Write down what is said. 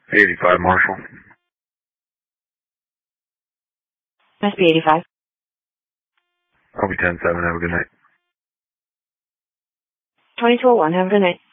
85 Marshall. SB85. I'll be 10-7. Have a good night. 2201. Have a good night.